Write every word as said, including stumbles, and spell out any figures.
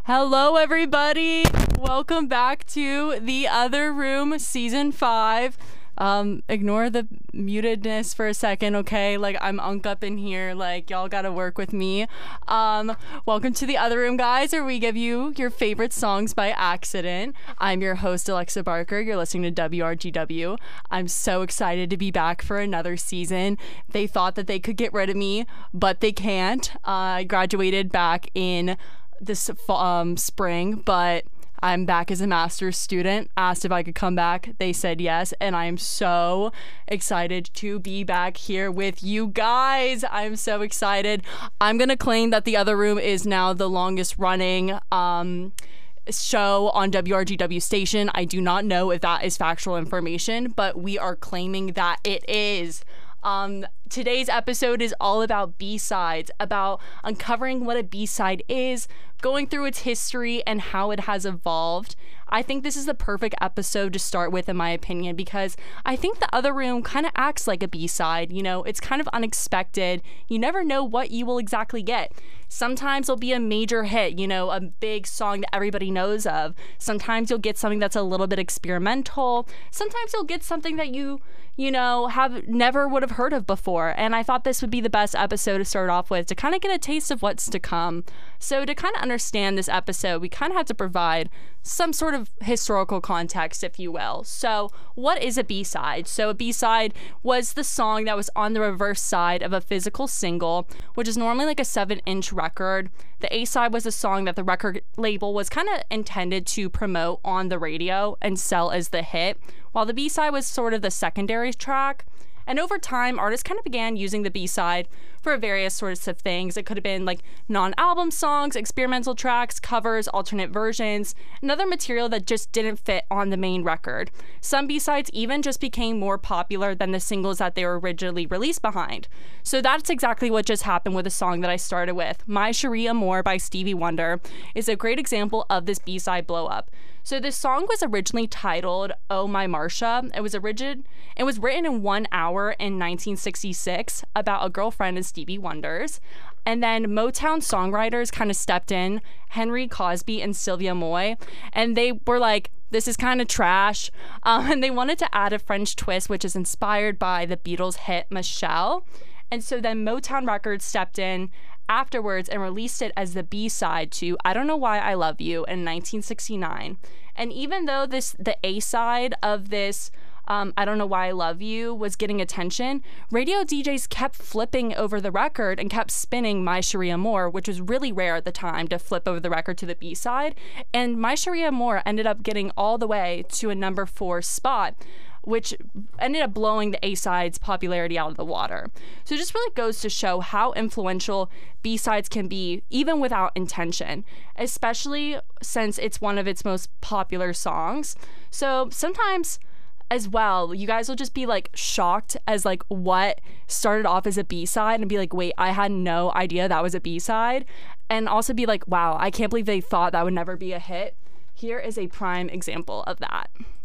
Hello, everybody. Welcome back to The Other Room Season five. Um, ignore the mutedness for a second, okay? Like, I'm unk up in here. Like, y'all gotta work with me. Um, welcome to The Other Room, guys, where we give you your favorite songs by accident. I'm your host, Alexa Barker. You're listening to W R G W. I'm so excited to be back for another season. They thought that they could get rid of me, but they can't. Uh, I graduated back in this um, spring, but I'm back as a master's student. Asked if I could come back. They said yes, and I am so excited to be back here with you guys. I'm so excited. I'm gonna claim that The Other Room is now the longest running um, show on W R G W station. I do not know if that is factual information, but we are claiming that it is. Um, today's episode is all about B-sides, about uncovering what a B-side is, going through its history and how it has evolved. I think this is the perfect episode to start with, in my opinion, because I think The Other Room kind of acts like a B-side. You know, it's kind of unexpected. You never know what you will exactly get. Sometimes it'll be a major hit, you know, a big song that everybody knows of. Sometimes you'll get something that's a little bit experimental. Sometimes you'll get something that you, you know, have never would have heard of before. And I thought this would be the best episode to start off with, to kind of get a taste of what's to come. So to kind of understand this episode, we kind of have to provide some sort of historical context, if you will. So what is a B-side? So a B-side was the song that was on the reverse side of a physical single, which is normally like a seven inch record. The A-side was a song that the record label was kind of intended to promote on the radio and sell as the hit, while the B-side was sort of the secondary track. And over time, artists kind of began using the B-side for various sorts of things. It could have been like non-album songs, experimental tracks, covers, alternate versions, and other material that just didn't fit on the main record. Some B-sides even just became more popular than the singles that they were originally released behind. So that's exactly what just happened with the song that I started with. My Cherie Amour by Stevie Wonder is a great example of this B-side blow up. So this song was originally titled Oh My Marcia. It was origin- it was written in one hour in nineteen sixty-six about a girlfriend and Stevie Wonder's. And then Motown songwriters kind of stepped in, Henry Cosby and Sylvia Moy, and they were like, this is kind of trash. Um, and they wanted to add a French twist, which is inspired by the Beatles' hit Michelle. And so then Motown Records stepped in afterwards and released it as the B-side to I Don't Know Why I Love You in nineteen sixty-nine. And even though this the A-side of this um, I Don't Know Why I Love You was getting attention, radio D Js kept flipping over the record and kept spinning My Cherie Amour, which was really rare at the time to flip over the record to the B-side. And My Cherie Amour ended up getting all the way to a number four spot, which ended up blowing the A-side's popularity out of the water. So it just really goes to show how influential B-sides can be, even without intention, especially since it's one of its most popular songs. So sometimes as well, you guys will just be like shocked as like what started off as a B-side and be like, wait, I had no idea that was a B-side. And also be like, wow, I can't believe they thought that would never be a hit. Here is a prime example of that.